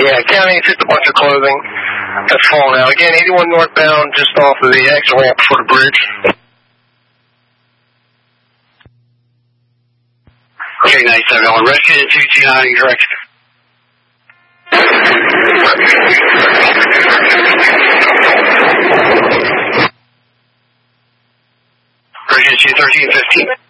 Yeah, County hit a bunch of clothing that's fallen out. Again, 81 northbound, just off of the exit ramp for the bridge. Okay, 97, rescue 229 direction. Rescue 21315.